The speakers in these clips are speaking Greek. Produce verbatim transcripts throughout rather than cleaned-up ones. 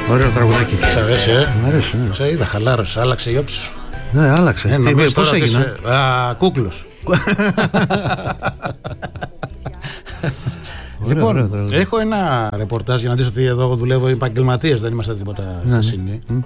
Ωραίο τραγουδάκι. Σ' αρέσει, ε? Μ' αρέσει, ναι. Σε είδα, χαλάρωσε, άλλαξε η όψη σου. Ναι, άλλαξε. Ε, Τι, πώς πώς έγινε? Α, κούκλος. Λοιπόν, ωραίο, ωραίο. έχω ένα ρεπορτάζ για να δεις ότι εδώ δουλεύω επαγγελματίες, δεν είμαστε τίποτα Ναι. χασινοί. Mm.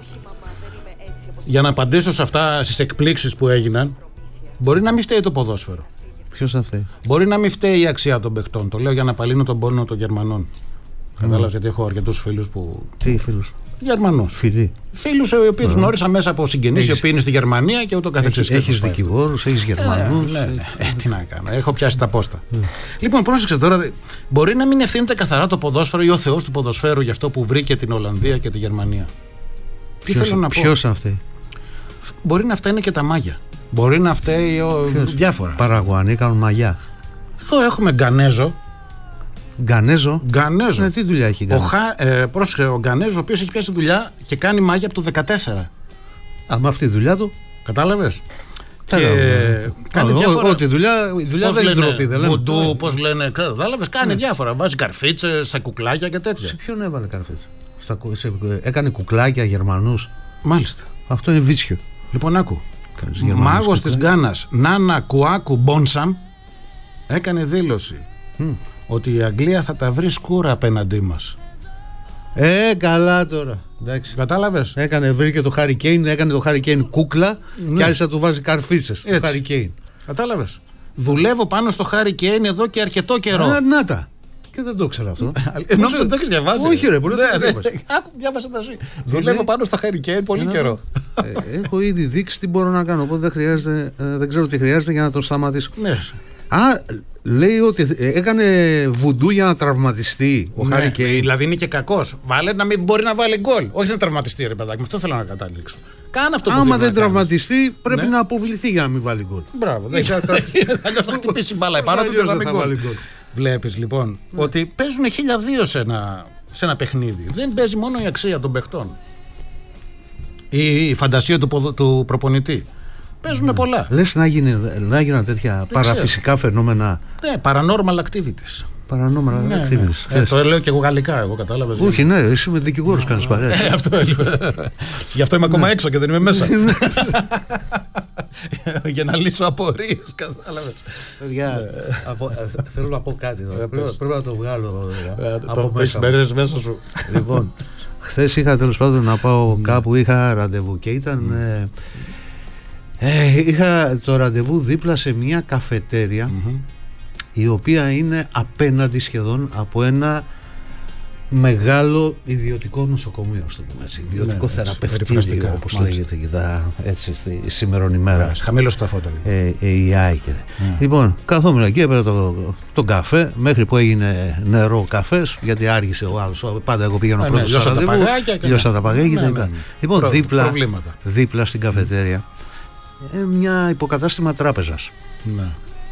Για να απαντήσω σε αυτά, στις εκπλήξεις που έγιναν, μπορεί να μην φταίει το ποδόσφαιρο. Ποιος θα φταίει? Μπορεί να μην φταίει η αξία των παιχτών. Το λέω για να απαλύνω τον πόνο των Γερμανών. Mm. Κατάλαβες, γιατί έχω αρκετούς φίλους που. Τι φίλους? Γερμανούς. Φίλοι. Φίλους οι οποίοι τους γνώρισα μέσα από συγγενείς οι οποίοι είναι στη Γερμανία και ούτω καθεξής. Έχεις δικηγόρους, έχεις Γερμανούς. Ναι, ναι, ναι. Ε, τι να κάνω, έχω πιάσει τα πόστα. Mm. Λοιπόν, πρόσεξε τώρα, μπορεί να μην ευθύνεται καθαρά το ποδόσφαιρο ή ο θεός του ποδοσφαίρου για αυτό που βρήκε την Ολλανδία και τη Γερμανία. Τι ποιος, θέλω να πω. Ποιος αυτή? Μπορεί να φταίνει και τα μάγια. Μπορεί να φταίει ο... διάφορα. Παραγουανοί κάνουν μαγιά. Εδώ έχουμε Γκανέζο. Γκανέζο. Γκανέζο. Ναι, τι δουλειά έχει κάνει? Ο, Χα... ε, πρόσεξε, ο Γκανέζο, ο οποίος έχει πιάσει δουλειά και κάνει μάγια από το δεκατέσσερα. Α, με αυτή τη δουλειά του. Κατάλαβες. Και κάνει Ό, διάφορα. Ό,τι δουλειά, η δουλειά Πώς δεν είναι λένε, ντροπή. Δεν βουντού, πώς λένε, κατάλαβες, κάνει ναι. διάφορα. Βάζει καρφίτσες, σε κουκλάκια και τέτοια. Σε ποιον έβαλε καρφίτσα? Στα, σε, έκανε κουκλάκια Γερμανούς. Μάλιστα. Αυτό είναι βίτσιο. Λοιπόν, άκου. Μάγος της Γκάνας, Νάνα Κουάκου Μπόνσαμ, έκανε δήλωση mm. ότι η Αγγλία θα τα βρει σκούρα απέναντί μας. Ε, καλά τώρα. Εντάξει. Κατάλαβες. Έκανε, βρήκε το Χάρι Κέιν, έκανε το Χάρι Κέιν κούκλα ναι. και άρχισε να του βάζει καρφίτσες. Το Χάρι Κέιν. Κατάλαβες. Δουλεύω πάνω στο Χάρι Κέιν εδώ και αρκετό καιρό. Α, να τα. Και δεν το ήξερα αυτό. Νόμιζα ότι το έχεις διαβάσει. Όχι, ρε, μπορεί να το διαβάσει. Άκου, διάβασα τα ζωή. Δουλεύω πάνω στο Χάρι Κέιν πολύ καιρό. Έχω ήδη δείξει τι μπορώ να κάνω. Οπότε δεν χρειάζεται, δεν ξέρω τι χρειάζεται για να τον σταματήσω. Α, λέει ότι έκανε βουντού για να τραυματιστεί ο Χάρι Κέιν. Δηλαδή είναι και κακός. Βάλε να μην μπορεί να βάλει γκολ. Όχι να τραυματιστεί, ρε παιδάκι. Με αυτό θέλω να καταλήξω. Κάνε αυτό που άμα δεν τραυματιστεί, πρέπει ναι. να αποβληθεί για να μην βάλει γκολ. Μπράβο. Αλλιώς θα χτυπήσει μπάλα επάνω του και θα μην βάλει γκολ. Βλέπεις λοιπόν ναι. ότι παίζουν χίλια δύο σε ένα, σε ένα παιχνίδι. Δεν παίζει μόνο η αξία των παιχτών. Η, η φαντασία του, του προπονητή. Παίζουν ναι. πολλά. Λες να, γίνει, να γίνουν τέτοια δεν παραφυσικά ξέρω. φαινόμενα. Ναι, paranormal activities. Paranormal ναι, activities. Ναι. Ε, το λέω και εγώ γαλλικά, εγώ κατάλαβες. Όχι, ναι, εσύ με δικηγόρος ναι. κάνεις παρέα. Ε, αυτό Γι' αυτό είμαι ακόμα έξω και δεν είμαι μέσα. Για να λύσω απορίες, κατάλαβες. Παιδιά, θέλω να πω κάτι εδώ. Πρέπει να το βγάλω από μέσα. Μέρες μέσα σου. Λοιπόν, χθες είχα τέλος πάντων να πάω κάπου, είχα ραντεβού και ήταν. Είχα το ραντεβού δίπλα σε μια καφετέρια η οποία είναι απέναντι σχεδόν από ένα μεγάλο ιδιωτικό νοσοκομείο, στο πούμε έτσι, ιδιωτικό ναι, θεραπευτήριο όπως λέγεται και τα, έτσι στη σήμερον ημέρα. Χαμήλωσε τα φώτα. Ε, έι άι και. Yeah. Λοιπόν, καθόμουν εκεί, έπαιρνα το, τον καφέ μέχρι που έγινε νερό καφές, γιατί άργησε ο άλλος. Πάντα εγώ πήγαινα πρώτος στο ραντεβού. Λιώσα τα παγάκια και τα λοιπά. Λοιπόν, Προ, δίπλα, δίπλα στην καφετέρια ε, μια υποκατάστημα τράπεζας. Ναι.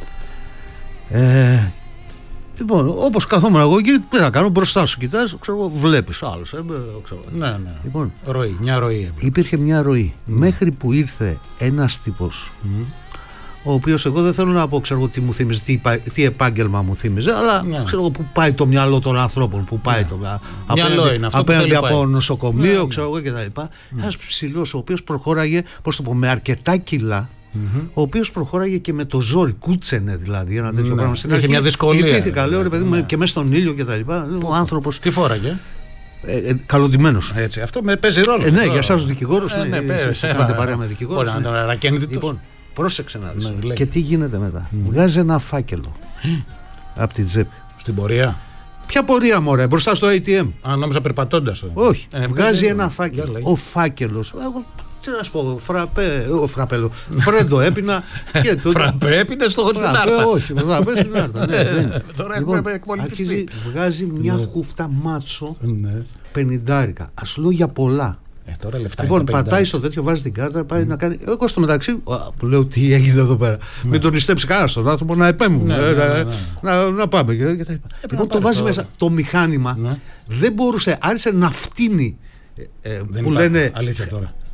Ε, λοιπόν, όπως καθόμουν εγώ εκεί, τι να κάνω, μπροστά σου κοιτάς, ξέρω, βλέπεις άλλους. Ε, ξέρω. Ναι, ναι. Λοιπόν, ροή, μια ροή. Έβλεπες. Υπήρχε μια ροή. Mm. Μέχρι που ήρθε ένας τύπος, mm. ο οποίος εγώ δεν θέλω να πω, ξέρω, τι μου θύμιζε, τι, τι επάγγελμα μου θύμιζε, αλλά ναι. ξέρω που πάει το μυαλό των ανθρώπων, που πάει ναι. το απέναντι, είναι, απέναντι από πάει. νοσοκομείο, ναι. ξέρω εγώ κτλ. Mm. Ένας ψηλός, ο οποίος προχώραγε, πώς το πω, με αρκετά κιλά. Mm-hmm. Ο οποίος προχώραγε και με το ζόρι, κούτσενε δηλαδή ένα τέτοιο ναι. πράγμα. Στην είχε μια δυσκολία. Υπήρχε, λέω ρε παιδί μου, ναι. και μέσα στον ήλιο και τα λοιπά. Ο άνθρωπος. Τι φόραγε? Ε, ε, καλοντημένος. Έτσι, αυτό με παίζει ρόλο. Ε, ναι, για εσάς τους δικηγόρους. Ε, ναι, ναι, κάνετε παρέα με δικηγόρους. Λοιπόν, πρόσεξε να δεις. Ναι, και τι γίνεται μετά. Mm. Βγάζει ένα φάκελο από την τσέπη. Στην πορεία. Ποια πορεία, μωρέ, μπροστά στο έι τι εμ. Α, νόμιζα περπατώντας. Όχι, ε, βγάζει ένα φάκελο. Ο φάκελος. Τι να σου πω, φραπέ, ο φραπέλο, φρέντο έπινα και το... Φραπέ έπινε στο στην άρτα. Όχι, φραπέ στην άρτα, ναι. Τώρα έχουμε εκμολυντιστεί. Βγάζει μια χούφτα μάτσο πενηντάρικα, ας λέω για πολλά. Ε, τώρα λεφτά λοιπόν, πατάει στο τέτοιο, βάζει την κάρτα, πάει mm. να κάνει. Εγώ στο μεταξύ, που λέω τι έγινε εδώ πέρα. Mm. Μην τον ιστέψει κανένα στον άνθρωπο να επέμβουν. Ναι, ε, ναι, ναι, ναι. Να, να πάμε και, και τα είπα. Ε, λοιπόν, το βάζει το... μέσα. Το μηχάνημα ναι. δεν μπορούσε, άρχισε να φτύνει. Ε, ε, που υπάρχει. λένε. Αλήθεια τώρα.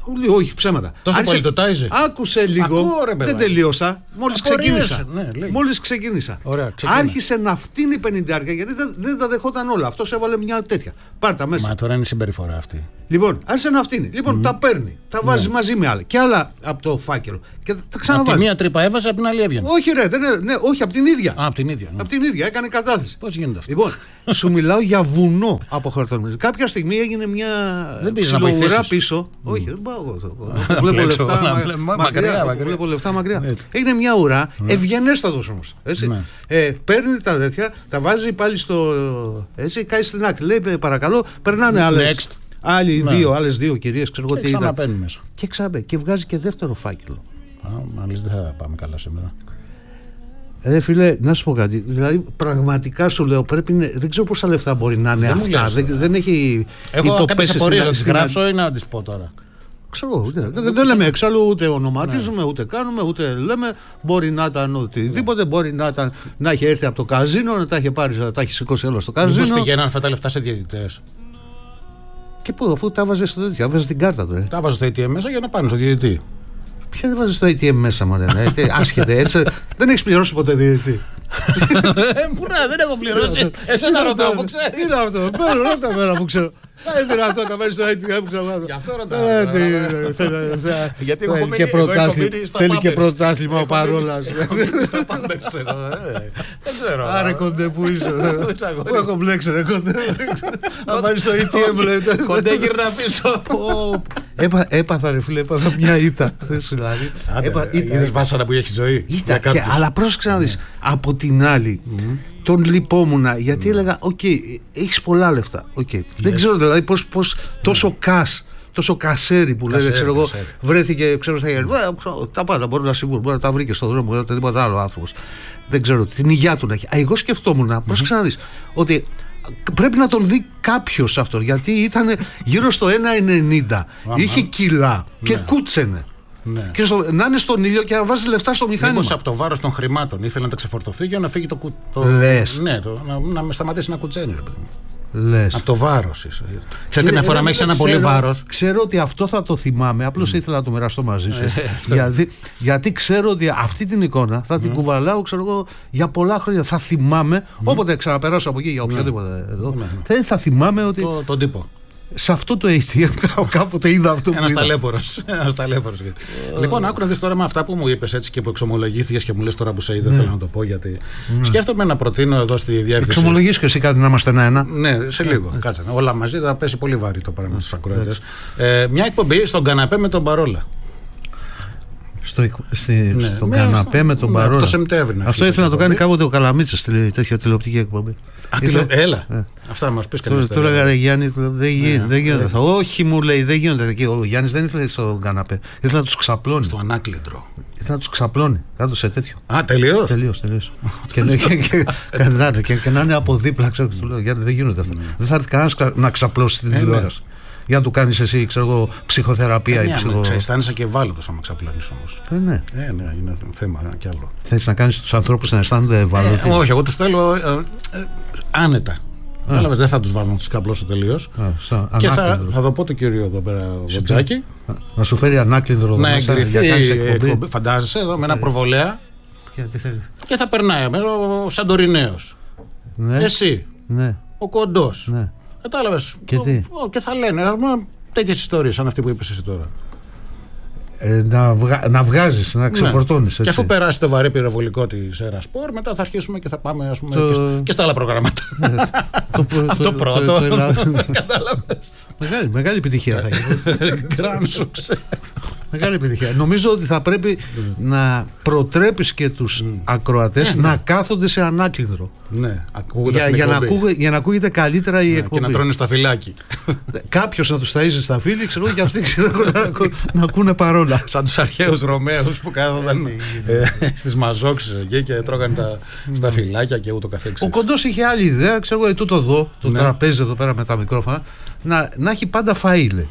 Όχι, ψέματα. Τόσο πολύ το τάιζε. Άκουσε λίγο. Ακούω, ρε, δεν τελείωσα. Μόλις ξεκίνησα. Ναι, Μόλις ξεκίνησα. Ωραία, άρχισε να φτύνει πενηντάρια γιατί δεν, δεν τα δεχόταν όλα. Αυτός έβαλε μια τέτοια. Πάρτα μέσα. Μα τώρα είναι η συμπεριφορά αυτή. Λοιπόν, άρχισε να φτύνει. Λοιπόν, mm. τα παίρνει. Τα βάζει ναι. μαζί με άλλα. Και άλλα από το φάκελο. Και τα ξαναβάζει. Από τη μία τρύπα έβαζε, από την άλλη έβγαινε. Όχι, ρε, δεν, ναι, όχι, από την ίδια. Α, από την ίδια. Ναι. Από την ίδια, έκανε κατάθεση. Πώς γίνεται αυτό. Λοιπόν, σου μιλάω για βουνό από χαρτονομίζα. Κάποια στιγμή έγινε μια ψιλοουρά πίσω. Όχι, δεν πάω. Βλέπω λεφτά μακριά. Βλέπω λεφτά μακριά. Έγινε μια ουρά, ευγενέστατος όμως. Παίρνει τα τέτοια, τα βάζει πάλι στο. Έτσι, κάει στην άκρη. Λέει παρακαλώ, περνάνε άλλες. Άλλοι ναι. δύο, άλλες δύο κυρίες, ξέρω εγώ τι ήταν. Μέσα. Και ξαμπέ, και βγάζει και δεύτερο φάκελο. Α, μάλιστα δεν θα πάμε καλά σήμερα. Ε, φίλε, να σου πω κάτι. Δηλαδή, πραγματικά σου λέω, πρέπει να, δεν ξέρω πόσα λεφτά μπορεί να είναι δεν αυτά. Δεν, δεν έχει. Έχω κάποιες απορίες να τις γράψω ή να τις πω τώρα. Ξέρω, ούτε, δεν, δεν λέμε εξάλλου, ούτε ονοματίζουμε, ναι. ούτε κάνουμε, ούτε λέμε. Μπορεί να ήταν οτιδήποτε, ναι. μπορεί να, ήταν, να έχει έρθει από το καζίνο, να τα έχει πάρει, να τα έχει σηκώσει όλα στο καζίνο. Πώς πηγαίναν αυτά τα λεφτά σε διαιτητές. Και πού, αφού τα βάζε στο τέτοιο, βάζε την κάρτα του. Ε. Τα βάζε στο έι τι εμ μέσα για να πάνε στο διαιτητή. Ποια δεν βάζει στο έι τι εμ μέσα, μωρέ. Άσχετε έτσι. Δεν έχει πληρώσει ποτέ διαιτητή. Πού να, δεν έχω πληρώσει. Εσένα ρωτάω που ξέρει. Είναι αυτό. Παίρνω όλα τα μέρα που ξέρω. Δεν είναι αυτό, τα βάζει στο έι τι εμ που ξέρω. Γι' αυτό ρωτάω. Γιατί έχω μείνει. Θέλει και πρωτάθλημα ο Παρόλας. Στα Πάμπερς εγώ. Δεν ξέρω. Άρε κοντέ που είσαι. Πού έχω μπλέξει ρε κοντέ. Θα βάλεις στο έι τι εμ. Κοντέ γυρνά πίσω. Έπαθα ρε φίλε, έπαθα μια ήττα. Είδες βάσανα που έχει ζωή. Αλλά πρόσεξε να δεις. Από την άλλη τον λυπόμουνα γιατί έλεγα οκ, έχεις πολλά λεφτά. Δεν ξέρω δηλαδή πώς τόσο κας, τόσο κασέρι που λέει, ξέρω εγώ, βρέθηκε, ξέρω στα χέρια. Τα πάντα μπορεί να συμβούν, μπορεί να τα βρει και στον δρόμο ή οτιδήποτε άλλο άνθρωπος. Δεν ξέρω, την υγεία του να έχει. Εγώ σκεφτόμουν, πρόσεξε να δεις, ότι πρέπει να τον δει κάποιος αυτό, γιατί ήταν γύρω στο ένα ενενήντα, είχε κιλά και κούτσενε. Ναι. Και στο, να είναι στον ήλιο και να βάζει λεφτά στο μηχάνημα. Μήπως από το βάρος των χρημάτων ήθελε να τα ξεφορτωθεί για να φύγει το. το Λες. Ναι, το, να, να με σταματήσει να κουτσένει, ρε παιδί μου. Λες. Από το βάρος ίσως. Ξέρετε, μια φορά με έχει ένα πολύ βάρος. Ξέρω ότι αυτό θα το θυμάμαι. Απλώς mm. ήθελα να το μοιραστώ μαζί σας. γιατί, γιατί ξέρω ότι αυτή την εικόνα θα την mm. κουβαλάω, ξέρω εγώ, για πολλά χρόνια. Θα θυμάμαι, mm. όποτε ξαναπεράσω από εκεί για οποιοδήποτε mm. εδώ, mm. θα θυμάμαι ότι. Το, τον τύπο. Σε αυτό το έι τι εμ κάποτε είδα αυτό που Ένας ταλέπορος. Ένας ταλέπορος. Λοιπόν, άκου να δεις τώρα με αυτά που μου είπες έτσι και που εξομολογήθηκες και μου λες τώρα που σε είδε, θέλω να το πω γιατί. Σκέφτομαι να προτείνω εδώ στη διεύθυνση. Εξομολογείς και εσύ κάτι να είμαστε ένα-ένα. Ναι, σε λίγο. Κάτσε. Όλα μαζί θα πέσει πολύ βαρύ το πράγμα στους ακροατές. Μια εκπομπή στον καναπέ με τον Παρόλα. Στο, στη, ναι, στον καναπέ με τον ναι, Παρόλα. Το Σεπτέμβρη. Αυτό ήθελε να το κάνει κάποτε ο Καλαμίτσας, τέτοια τηλεοπτική εκπομπή. Α, Ήθελε... Έλα. Ε. Αυτά να μας πεις κανένα. Του έλεγα Γιάννη, δεν γίνεται. Όχι, μου λέει, δεν γίνονται. Ο Γιάννης δεν ήθελε στον καναπέ. Ήθελε να τους ξαπλώνει. Στο ανάκλητρο. Ήθελε να τους ξαπλώνει. Κάτω σε τέτοιο. Α, τελείως. Τελείως, τελείως. Και να είναι από δίπλα, ξέρω, του λέω Γιάννη, δεν γίνονται αυτά. Δεν θα έρθει κανένας να ξαπλώσει την τηλεόραση. Για να του κάνεις εσύ, ξέρω εγώ, ψυχοθεραπεία ε, ή ψυχο... αισθάνεσαι και ευάλωτος άμα ξαπλώνεις όμως. Ε, ναι. Ε, ναι, είναι θέμα κι άλλο. Θες να κάνεις τους ανθρώπους να αισθάνονται ευάλωτοι. Ε, όχι, εγώ τους θέλω ε, ε, ε, άνετα. Κατάλαβες, δεν θα τους βάλω να τους ξαπλώσω τελείως. Και θα, θα το πω το κύριο εδώ πέρα Βοτζάκη. Να σου φέρει ανάκλητρο να εγκριθεί εκπομπή. Φαντάζεσαι εδώ με ένα προβολέα. Και, και θα περνάει ο Σαντορινέος. Ναι. Εσύ. Ναι. Ο Κοντός. Ναι. Κατάλαβες. Και, τι? Και θα λένε τέτοιες ιστορίες σαν αυτή που είπες εσύ τώρα. Ε, να, βγα, να βγάζεις, να ξεφορτώνεις. Ναι. Και αφού περάσει το βαρύ πυροβολικό της Ερασπορ, μετά θα αρχίσουμε και θα πάμε ας πούμε, το... και, στα, και στα άλλα προγράμματα. το, το, αυτό το πρώτο. Το, το, το, κατάλαβες. Μεγάλη, μεγάλη επιτυχία θα γίνει. Grand success. Μεγάλη επιτυχία. Νομίζω ότι θα πρέπει να προτρέπεις και τους mm. ακροατές mm. να κάθονται σε ανάκλητρο. Ναι, για, για, να ακούγε, για να ακούγεται καλύτερα η ναι, εκπομπή. Και να τρώνε στα φυλάκι. Κάποιος να τους ταΐζει στα φύλλη, ξέρω και αυτοί ξέρω, να, να ακούνε Παρόλα. Σαν τους αρχαίους Ρωμαίους που κάθονταν ε, στις μαζόξεις εκεί και τρώγανε τα, στα φυλάκια και ούτω καθεξής. Ο Κοντός είχε άλλη ιδέα, ξέρω εγώ, τούτο εδώ, το ναι. τραπέζι εδώ πέρα με τα μικρόφωνα, να, να έχει πάντα φαΐ.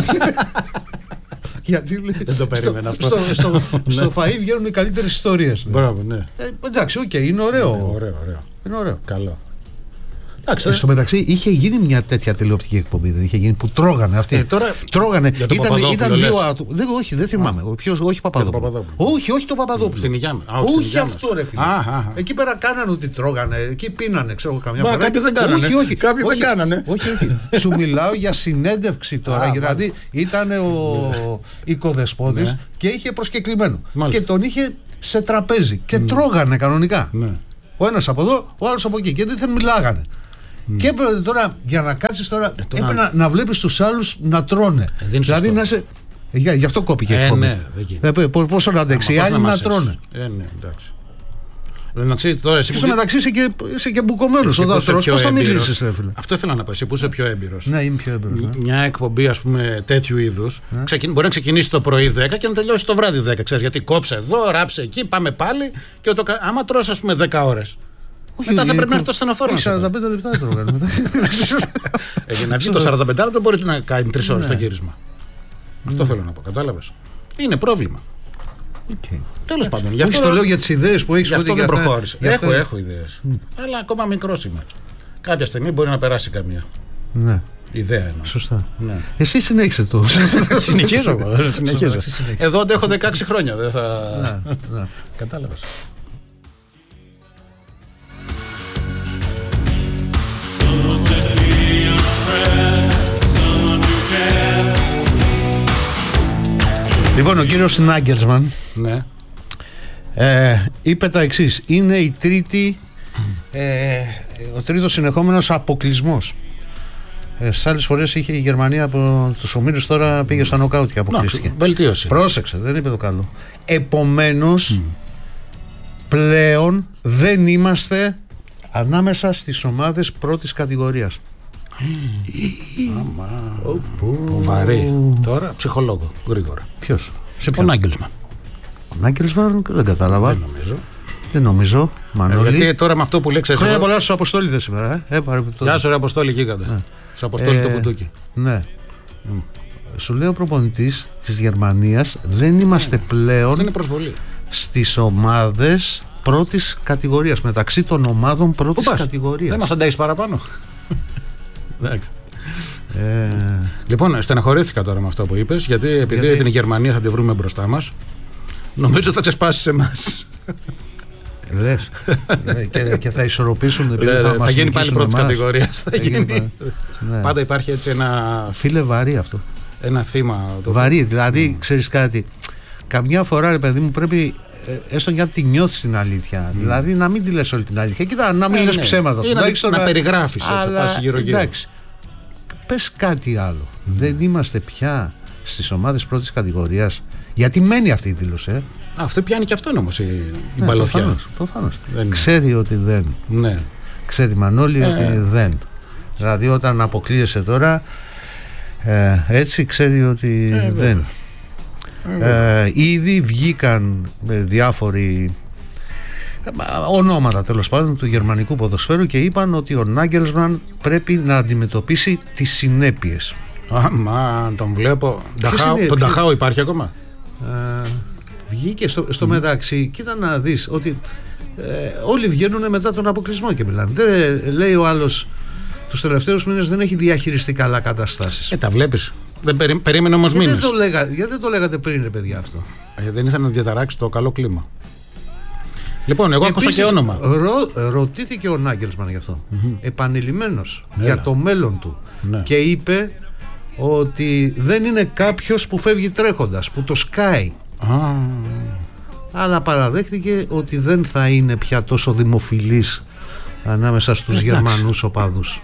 Γιατί δεν το περίμενα αυτό. Στο, στο, στο, στο φαΐ βγαίνουν οι καλύτερες ιστορίες. Μπράβο, ναι. Ε, εντάξει, οκ, okay, είναι ωραίο. Ναι, ωραίο, ωραίο. Είναι ωραίο. Καλό. Άξε. Στο μεταξύ είχε γίνει μια τέτοια τηλεοπτική εκπομπή, δεν είχε γίνει, που τρώγανε αυτοί. Ε, τώρα... Τρώγανε. Ήταν, ήταν δύο λες. άτομα. Δεν, όχι, δεν θυμάμαι. Ποιος, όχι Παπαδόπουλο. Όχι, όχι το Παπαδόπουλο. Στην υγειά μου. Όχι αυτό, ρε φίλε. Εκεί πέρα κάνανε ότι τρώγανε. Εκεί πίνανε, ξέρω καμιά φορά. Κάποιοι δεν κάνανε. Όχι, όχι. Κάποιοι δεν κάνανε. Όχι, όχι. Σου μιλάω για συνέντευξη τώρα. Δηλαδή ήταν ο οικοδεσπότης και είχε προσκεκλημένο. Και τον είχε σε τραπέζι και τρώγανε κανονικά. Ο ένας από εδώ, ο άλλος από εκεί. Και δεν μιλάγανε. Mm. Και έπρεπε τώρα, για να κάτσεις τώρα, ε, τώρα... έπρεπε να, να βλέπεις τους άλλους να τρώνε. Ε, δηλαδή να σε. Για, γι' αυτό κόπηκε η εκπομπή. Ε, ναι, πόσο να αντέξει, οι άλλοι να, να τρώνε. Ε, ναι, εντάξει. Εντάξει, τώρα, εσύ και στο μεταξύ είσαι και, είσαι και μπουκωμένος όταν τρως. Πώς θα μιλήσεις, ρε φίλε. Αυτό ήθελα να πω. Εσύ που είσαι πιο έμπειρος. Ναι, είμαι πιο έμπειρος. Ναι. Μια εκπομπή, ας πούμε, τέτοιου είδους ναι. ξεκιν... μπορεί να ξεκινήσει το πρωί δέκα και να τελειώσει το βράδυ δέκα. Ξέρεις, γιατί κόψε εδώ, ράψε εκεί, πάμε πάλι. Και το... άμα τρως, ας πούμε, δέκα ώρες. Όχι, μετά θα πρέπει να έρθει το στενοφόρο. σαράντα πέντε λεπτά δεν τρώγανε μετά. Για να βγει το σαράντα πέντε λεπτά μπορείτε να κάνει τρεις ώρες το γύρισμα. Αυτό θέλω να πω, κατάλαβες. Είναι πρόβλημα. Τέλος πάντων. Γι' αυτό το λέω για τις ιδέες που έχεις. Γι' αυτό δεν προχώρησε. Έχω, έχω ιδέες. Αλλά ακόμα μικρός είμαι. Κάποια στιγμή μπορεί να περάσει καμία. Ναι. Ιδέα εννοώ. Σωστά. Εσύ συνέχισε το. Συνεχίζω εγώ. Εδώ αντέχω δεκαέξι χρόνια. Κατάλαβες. Λοιπόν, ο κύριος Νάγκελσμαν ναι. ε, είπε τα εξής. Είναι η τρίτη, ε, ο τρίτος συνεχόμενος αποκλεισμός. Ε, στις άλλες φορές είχε η Γερμανία από τους ομίλους, τώρα πήγε στα νοκάουτ και αποκλείστηκε. Βελτίωση. Πρόσεξε, δεν είπε το καλό. Επομένως, mm. πλέον δεν είμαστε ανάμεσα στις ομάδες πρώτης κατηγορίας. Αμά. Βαρύ. Τώρα ψυχολόγο, γρήγορα. Ποιος? Ο Νάγκελσμαν. Ο Νάγκελσμαν δεν κατάλαβα. Δεν νομίζω. Δεν νομίζω. Ε, γιατί τώρα με αυτό που λέξε. Χρόνια πολλά στους Αποστόληδες σήμερα. Ε? Ε, Γεια σου, ρε Αποστόλη, γίγαντα. Ναι. Στους Αποστόλη ε, το μπουντούκι. Ναι. Mm. Σου λέει ο προπονητής της Γερμανίας, δεν είμαστε mm. πλέον αυτό είναι προσβολή. Στις ομάδες πρώτης κατηγορίας. Μεταξύ των ομάδων πρώτης κατηγορίας. Δεν μας αντέχεις παραπάνω. ε... Λοιπόν, στεναχωρήθηκα τώρα με αυτό που είπες, γιατί επειδή γιατί... την Γερμανία θα τη βρούμε μπροστά μας, νομίζω θα ξεσπάσεις εμάς. Λες. και, και θα ισορροπήσουν. Λε, θα, θα γίνει πάλι πρώτη κατηγορία. Θα γίνει. Ναι. Πάντα υπάρχει έτσι ένα. Φίλε, βαρύ αυτό. Ένα θύμα. Το... Βαρύ, δηλαδή, mm. ξέρεις κάτι. Καμιά φορά, ρε παιδί μου, πρέπει έστω για να τη νιώθεις την αλήθεια. Mm. Δηλαδή, να μην τη λες όλη την αλήθεια. Κοίτα, να μην ε, λες ναι. ψέματα. Ή να, να, να περιγράφεις έτσι, πας γύρω-γύρω. Εντάξει. Πες κάτι άλλο. Mm. Δεν είμαστε πια στις ομάδες πρώτης κατηγορίας. Γιατί μένει αυτή η δήλωση. Ε? Α, αυτό πιάνει και αυτόν όμως η, η ναι, μπαλωθιά. Προφανώς, προφανώς. Ξέρει ότι δεν. Ναι. Ξέρει Μανώλη ε. ότι δεν. Δηλαδή όταν αποκλείεσαι τώρα, ε, έτσι ξέρει ότι ε, δεν. Ε, ε, ήδη βγήκαν διάφοροι ονόματα τέλος πάντων του γερμανικού ποδοσφαίρου και είπαν ότι ο Νάγκελσμαν πρέπει να αντιμετωπίσει τις συνέπειες. Α, μα τον βλέπω. Νταχάου, τον Νταχάου υπάρχει ακόμα. Ε, βγήκε στο, στο mm. μεταξύ. Κοίτα να δεις ότι ε, όλοι βγαίνουν μετά τον αποκλεισμό και μιλάνε. Δεν, λέει ο άλλος, τους τελευταίους μήνες δεν έχει διαχειριστεί καλά καταστάσεις. Ε, τα βλέπεις. Δεν περί, περίμενε όμως μήνες. Γιατί δεν, το λέγα, γιατί δεν το λέγατε πριν, ρε παιδιά, αυτό. Ε, δεν ήθελα να διαταράξει το καλό κλίμα. Λοιπόν, εγώ άκουσα και όνομα. Ρω, ρωτήθηκε ο Νάγκελσμαν γι' αυτό. Mm-hmm. Επανειλημμένος για το μέλλον του. Ναι. Και είπε ότι δεν είναι κάποιος που φεύγει τρέχοντας, που το σκάει. Ah. Αλλά παραδέχτηκε ότι δεν θα είναι πια τόσο δημοφιλής ανάμεσα στους Εντάξει. Γερμανούς οπαδούς.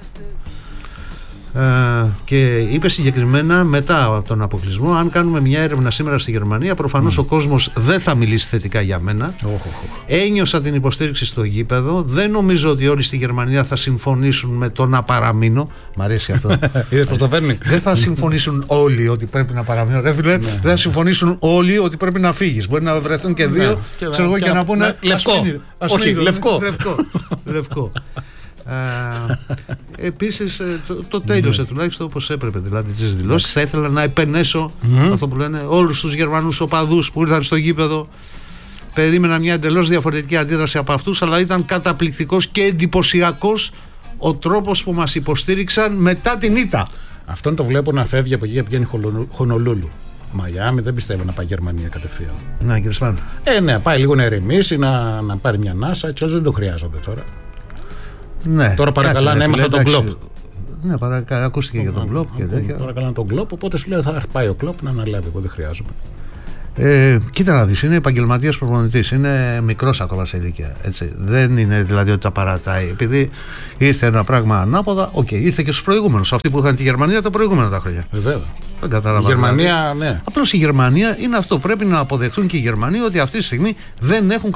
Uh, και είπε συγκεκριμένα μετά από τον αποκλεισμό, αν κάνουμε μια έρευνα σήμερα στη Γερμανία, προφανώς mm. ο κόσμος δεν θα μιλήσει θετικά για μένα. Oh, oh, oh. Ένιωσα την υποστήριξη στο γήπεδο. Δεν νομίζω ότι όλοι στη Γερμανία θα συμφωνήσουν με το να παραμείνω. Μ' αρέσει αυτό. Είδες πως το φέρνει. Δεν θα συμφωνήσουν όλοι ότι πρέπει να παραμείνω. Ρε φίλε, δεν θα συμφωνήσουν όλοι ότι πρέπει να φύγεις. Μπορεί να βρεθούν και δύο, yeah. ξέρω εγώ, και, και να πούνε λευκό. Όχι, λευκό. Λευκό. Uh, επίσης το, το τέλειωσε mm. τουλάχιστον όπως έπρεπε, δηλαδή τις δηλώσεις. Θα ήθελα να επενέσω mm. αυτό που λένε όλους τους Γερμανούς οπαδούς που ήρθαν στο γήπεδο. Περίμενα μια εντελώς διαφορετική αντίδραση από αυτούς, αλλά ήταν καταπληκτικός και εντυπωσιακός ο τρόπος που μας υποστήριξαν μετά την ήττα. Αυτόν το βλέπω να φεύγει από εκεί και πηγαίνει Χονολούλου. Μαϊάμι, δεν πιστεύω να πάει Γερμανία κατευθείαν. Να, κύριε Σπάνο. Ε, ναι, πάει λίγο να ερεμήσει, να, να πάρει μια ανάσα, έτσι δεν το χρειάζονται τώρα. Ναι, τώρα παρακαλά να έμαθα τον Κλόπ. Ναι, παρακαλά, ακούστηκε για τον Κλόπ και τέτοια. Παρακαλά τον Κλόπ, οπότε σου λέω θα πάει ο Κλόπ να αναλάβει. Εγώ δεν χρειάζομαι. Ε, κοίτα να δεις, είναι επαγγελματίας προπονητής, είναι μικρός ακόμα σε ηλικία. Έτσι. Δεν είναι δηλαδή ότι τα παρατάει. Επειδή ήρθε ένα πράγμα ανάποδα, οκ, okay, ήρθε και στους προηγούμενους. Αυτοί που είχαν τη Γερμανία τα προηγούμενα τα χρόνια. Βέβαια. Δεν κατάλαβα. Η Γερμανία, δηλαδή. Ναι. Απλώς η Γερμανία είναι αυτό. Πρέπει να αποδεχτούν και οι Γερμανοί ότι αυτή τη στιγμή δεν έχουν